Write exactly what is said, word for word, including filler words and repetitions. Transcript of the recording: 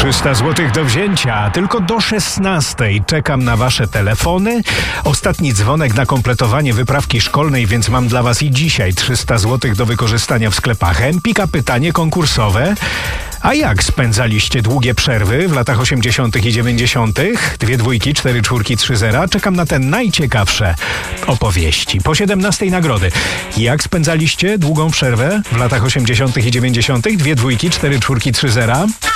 trzysta złotych do wzięcia. Tylko do szesnastej czekam na wasze telefony. Ostatni dzwonek na kompletowanie wyprawki szkolnej, więc mam dla was i dzisiaj trzysta złotych do wykorzystania w sklepach Empika. Pytanie konkursowe. A jak spędzaliście długie przerwy w latach osiemdziesiątych i dziewięćdziesiątych? Dwie dwójki, cztery czwórki, trzy zera. Czekam na te najciekawsze opowieści. Po siedemnastej nagrody. Jak spędzaliście długą przerwę w latach osiemdziesiątych i dziewięćdziesiątych? Dwie dwójki, cztery czwórki, trzy zera.